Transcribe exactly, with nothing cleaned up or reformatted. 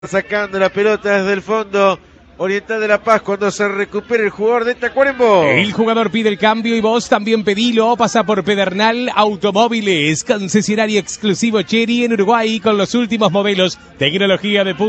Sacando la pelota desde el fondo oriental de La Paz cuando se recupera el jugador de Tacuarembó. El jugador pide el cambio y vos también pedilo. Pasa por Pedernal Automóviles, concesionario exclusivo Chery en Uruguay con los últimos modelos, tecnología de punta.